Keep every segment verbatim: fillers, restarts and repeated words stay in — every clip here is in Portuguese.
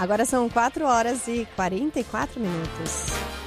Agora são quatro horas e quarenta e quatro minutos.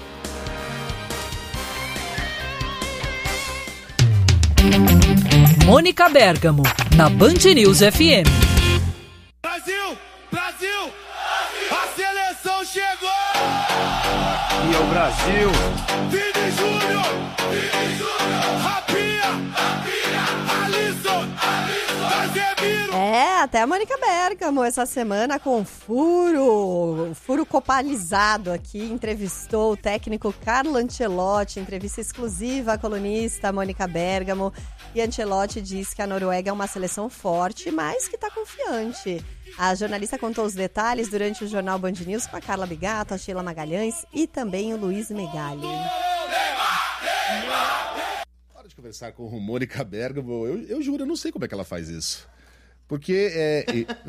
Mônica Bergamo, na Band News F M. Brasil! Brasil! A seleção chegou! E é o Brasil! Vini Júnior! Vini Júnior! Rapinha! Rapinha! Alisson! Alisson! Casemiro! É, até a Mônica Bergamo essa semana com furo, furo copalizado aqui, entrevistou o técnico Carlo Ancelotti, entrevista exclusiva à colunista Mônica Bergamo, e Ancelotti diz que a Noruega é uma seleção forte, mas que está confiante. A jornalista contou os detalhes durante o Jornal Band News com a Carla Bigato, a Sheila Magalhães e também o Luiz Megali. Hora de conversar com o Mônica Bergamo, eu, eu juro, eu não sei como é que ela faz isso. Porque é,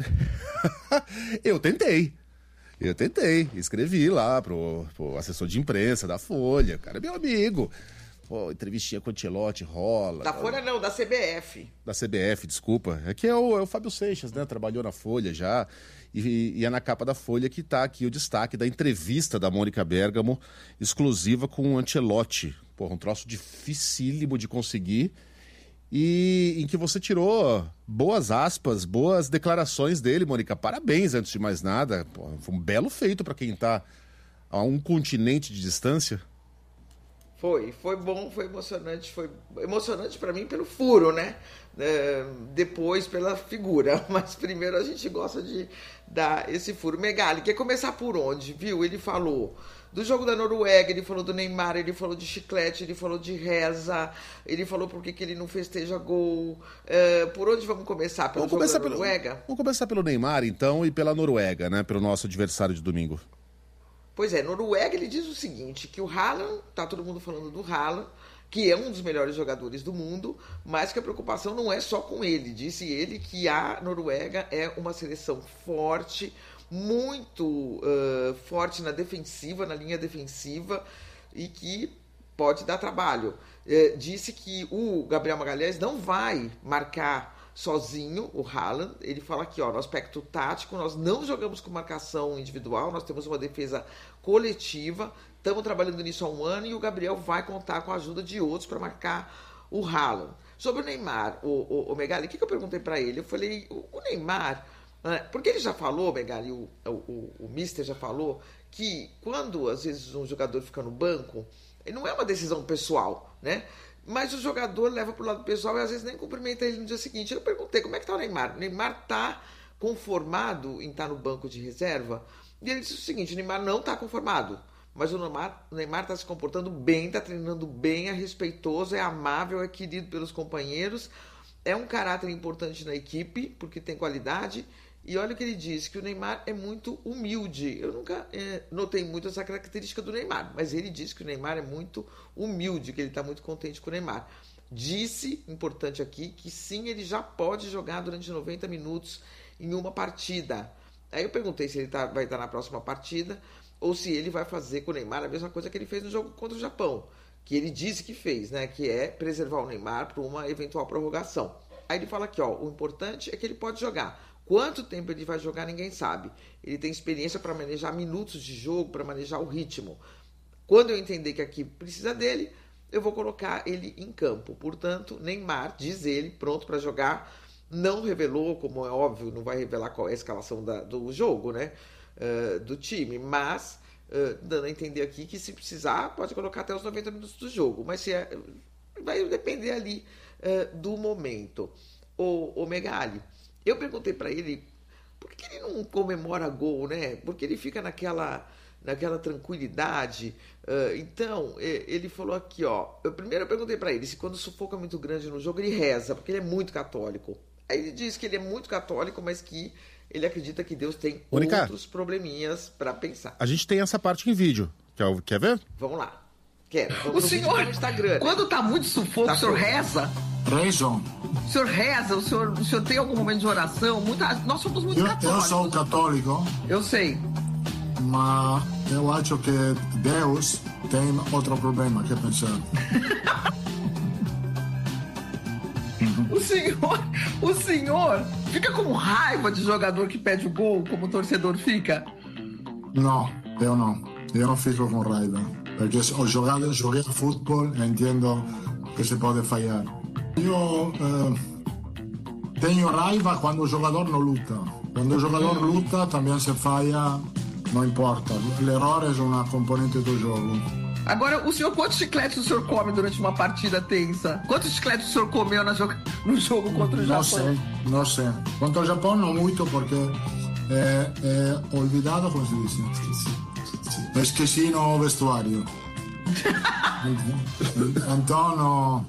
eu tentei, eu tentei, escrevi lá pro, pro assessor de imprensa da Folha, o cara é meu amigo. Pô, entrevistinha com o Ancelotti, rola. Da Folha não, da C B F. Da C B F, desculpa. É que é o, é o Fábio Seixas, né? Trabalhou na Folha já. E, e é na capa da Folha que tá aqui o destaque da entrevista da Mônica Bergamo, exclusiva com o Ancelotti. Pô, um troço dificílimo de conseguir. E em que você tirou boas aspas, boas declarações dele, Mônica. Parabéns, antes de mais nada. Pô, foi um belo feito para quem tá a um continente de distância. Foi, foi bom, foi emocionante, foi emocionante para mim pelo furo, né? É, depois pela figura, mas primeiro a gente gosta de dar esse furo. Megali, quer começar por onde, viu? Ele falou do jogo da Noruega, ele falou do Neymar, ele falou de chiclete, ele falou de reza, ele falou por que que ele não festeja gol. É, por onde vamos começar? Pelo vamos jogo começar da Noruega? Pelo, vamos começar pelo Neymar, então, e pela Noruega, né? Pelo nosso adversário de domingo. Pois é, Noruega ele diz o seguinte, que o Haaland, tá todo mundo falando do Haaland, que é um dos melhores jogadores do mundo, mas que a preocupação não é só com ele. Disse ele que a Noruega é uma seleção forte, muito uh, forte na defensiva, na linha defensiva, e que pode dar trabalho. Uh, disse que o Gabriel Magalhães não vai marcar sozinho o Haaland. Ele fala aqui, ó, no aspecto tático, nós não jogamos com marcação individual, nós temos uma defesa coletiva, estamos trabalhando nisso há um ano e o Gabriel vai contar com a ajuda de outros para marcar o Haaland. Sobre o Neymar, o, o, o Megali, o que, que eu perguntei para ele? Eu falei, o, o Neymar, né, porque ele já falou, Megali, o, o, o Mister já falou, que quando às vezes um jogador fica no banco, não é uma decisão pessoal, né? Mas o jogador leva para o lado pessoal e às vezes nem cumprimenta ele no dia seguinte. Eu perguntei, como é que está o Neymar? O Neymar está conformado em estar no banco de reserva? E ele disse o seguinte, o Neymar não está conformado, mas o Neymar o Neymar está se comportando bem, está treinando bem, é respeitoso, é amável, é querido pelos companheiros, é um caráter importante na equipe, porque tem qualidade. E olha o que ele disse, que o Neymar é muito humilde. Eu nunca é, notei muito essa característica do Neymar, mas ele disse que o Neymar é muito humilde, que ele está muito contente com o Neymar. Disse, importante aqui, que sim, ele já pode jogar durante noventa minutos em uma partida. Aí eu perguntei se ele tá, vai estar na próxima partida ou se ele vai fazer com o Neymar a mesma coisa que ele fez no jogo contra o Japão, que ele disse que fez, né? Que é preservar o Neymar para uma eventual prorrogação. Aí ele fala aqui, ó, o importante é que ele pode jogar. Quanto tempo ele vai jogar, ninguém sabe. Ele tem experiência para manejar minutos de jogo, para manejar o ritmo. Quando eu entender que aqui precisa dele, eu vou colocar ele em campo. Portanto, Neymar, diz ele, pronto para jogar. Não revelou, como é óbvio, não vai revelar qual é a escalação da, do jogo, né? Uh, do time. Mas, uh, dando a entender aqui que se precisar, pode colocar até os noventa minutos do jogo. Mas se é, vai depender ali uh, do momento. O, o Megali, eu perguntei para ele por que ele não comemora gol, né? Porque ele fica naquela, naquela tranquilidade. Uh, então, ele falou aqui, ó. Eu primeiro eu perguntei para ele se quando o sufoco é muito grande no jogo, ele reza, porque ele é muito católico. Aí ele diz que ele é muito católico, mas que ele acredita que Deus tem Mônica, outros probleminhas para pensar. A gente tem essa parte em vídeo. Quer, quer ver? Vamos lá. Quero. Vamos o senhor, Instagram, quando né? tá muito sufoco, tá o senhor bom. Reza? Rezo. O senhor reza? O senhor, o senhor tem algum momento de oração? Muita, nós somos muito eu, católicos. Eu sou católico. Eu sei. Mas eu acho que Deus tem outro problema que pensar. O senhor, o senhor fica com raiva de jogador que pede o gol, como o torcedor fica? No, eu não. Eu não fico com raiva. Porque ho giocato, joguei a futebol e entendo que se pode falhar. Eu eh, tenho raiva quando o jogador não luta. Quando o jogador luta, também se falha, não importa. L'errore é uma componente do jogo. Agora, o senhor, quantos chicletes o senhor come durante uma partida tensa? Quantos chicletes o senhor comeu na jo- no jogo contra o Japão? Não sei, não sei. Contra o Japão não muito, porque é, é olvidado, como se diz? Esqueci no vestuário. Então, não,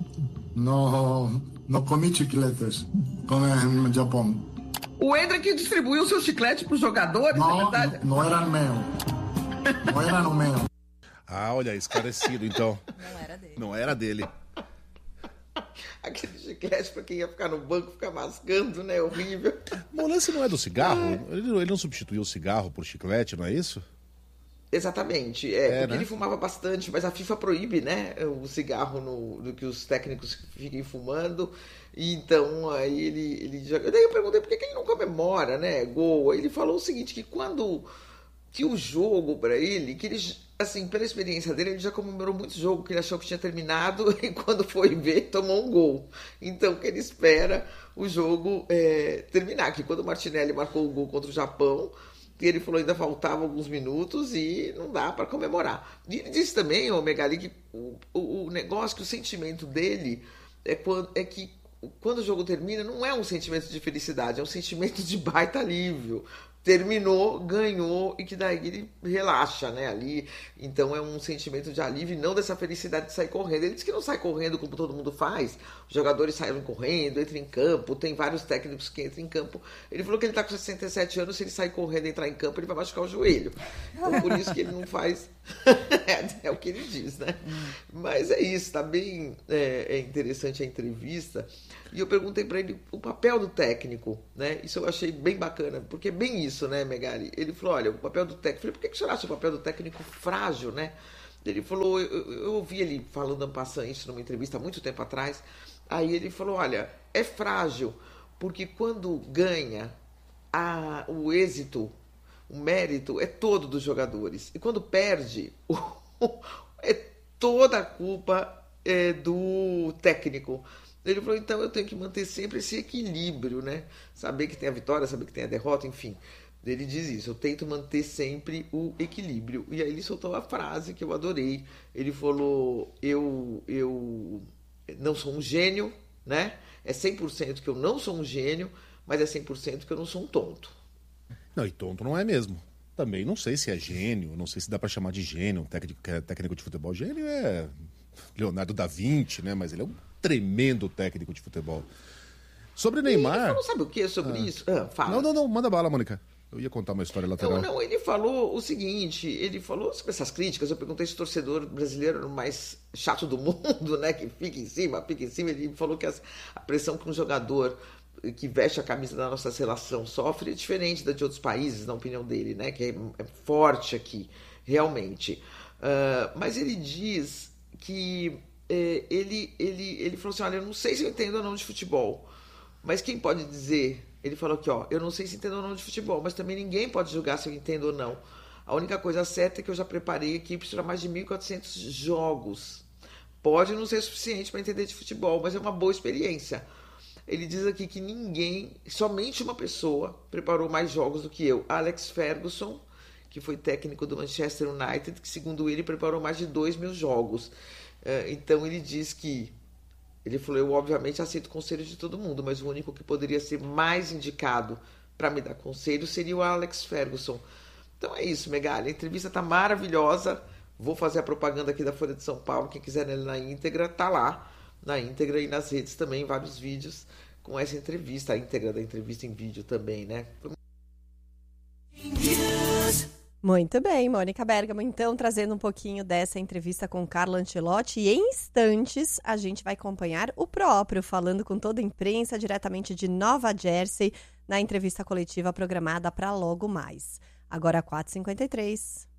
não, não comi chicletes, como no Japão. O Hendrick distribuiu o seu chiclete para os jogadores, não, é verdade? Não, não era meu. Não era no meu. Ah, olha, esclarecido, então. Não era dele. Não era dele. Aquele chiclete pra quem ia ficar no banco, ficar mascando, né? Horrível. Mas o lance não é do cigarro? Ele, não- ele não substituiu o cigarro por chiclete, não é isso? Exatamente, é, É, porque né? ele fumava bastante, mas a FIFA proíbe, né, o cigarro no, do que os técnicos fiquem fumando, e então aí ele, ele já... Daí eu perguntei por que, que ele não comemora, né, gol, aí ele falou o seguinte, que quando, que o jogo pra ele, que ele, assim, pela experiência dele, ele já comemorou muito jogo, que ele achou que tinha terminado, e quando foi ver, tomou um gol, então que ele espera o jogo é, terminar, que quando o Martinelli marcou o gol contra o Japão, que ele falou ainda faltavam alguns minutos e não dá para comemorar. E ele disse também, ô Megali, que o, o, o negócio, que o sentimento dele é, quando, é que quando o jogo termina, não é um sentimento de felicidade, é um sentimento de baita alívio. Terminou, ganhou e que daí ele relaxa, né, ali. Então é um sentimento de alívio e não dessa felicidade de sair correndo. Ele disse que não sai correndo como todo mundo faz. Os jogadores saíram correndo, entram em campo, tem vários técnicos que entram em campo. Ele falou que ele está com sessenta e sete anos, se ele sair correndo e entrar em campo, ele vai machucar o joelho. Então por isso que ele não faz... é, é o que ele diz, né? Mas é isso, tá bem é, é interessante a entrevista. E eu perguntei para ele o papel do técnico, né? Isso eu achei bem bacana, porque é bem isso, né, Megali? Ele falou, olha, o papel do técnico... Eu falei, por que que o senhor acha o papel do técnico frágil, né? Ele falou, eu, eu, eu ouvi ele falando passando isso numa entrevista há muito tempo atrás, aí ele falou, olha, é frágil, porque quando ganha, a, o êxito, o mérito é todo dos jogadores. E quando perde, o, é toda a culpa é, do técnico. Ele falou, então eu tenho que manter sempre esse equilíbrio, né? Saber que tem a vitória, saber que tem a derrota, enfim. Ele diz isso, eu tento manter sempre o equilíbrio. E aí ele soltou a frase que eu adorei. Ele falou, eu, eu não sou um gênio, né? É cem por cento que eu não sou um gênio, mas é cem por cento que eu não sou um tonto. Não, e tonto não é mesmo. Também não sei se é gênio, não sei se dá pra chamar de gênio, um técnico, técnico de futebol. Gênio é Leonardo da Vinci, né? Mas ele é um tremendo técnico de futebol. Sobre Neymar... Ele falou, sabe o que sobre ah. isso? Ah, fala. Não, não, não, manda bala, Mônica. Eu ia contar uma história lateral. Não, não, ele falou o seguinte, ele falou sobre essas críticas, eu perguntei se o torcedor brasileiro era o mais chato do mundo, né, que fica em cima, fica em cima, ele falou que a pressão que um jogador que veste a camisa da nossa seleção sofre é diferente da de outros países, na opinião dele, né, que é, é forte aqui, realmente. Uh, mas ele diz que é, ele, ele, ele falou assim, olha, eu não sei se eu entendo ou não de futebol, mas quem pode dizer... Ele falou aqui, ó, eu não sei se entendo ou não de futebol, mas também ninguém pode julgar se eu entendo ou não. A única coisa certa é que eu já preparei equipes para mais de mil e quatrocentos jogos. Pode não ser suficiente para entender de futebol, mas é uma boa experiência. Ele diz aqui que ninguém, somente uma pessoa, preparou mais jogos do que eu. Alex Ferguson, que foi técnico do Manchester United, que segundo ele preparou mais de dois mil jogos. Então ele diz que... Ele falou, eu obviamente aceito conselhos de todo mundo, mas o único que poderia ser mais indicado para me dar conselho seria o Alex Ferguson. Então é isso, Megali, a entrevista tá maravilhosa. Vou fazer a propaganda aqui da Folha de São Paulo, quem quiser ler na íntegra, tá lá, na íntegra e nas redes também, vários vídeos com essa entrevista, a íntegra da entrevista em vídeo também, né? Muito bem, Mônica Bergamo, então, trazendo um pouquinho dessa entrevista com Carlo Ancelotti. E em instantes, a gente vai acompanhar o próprio, falando com toda a imprensa, diretamente de Nova Jersey, na entrevista coletiva programada para logo mais. Agora, quatro e cinquenta e três.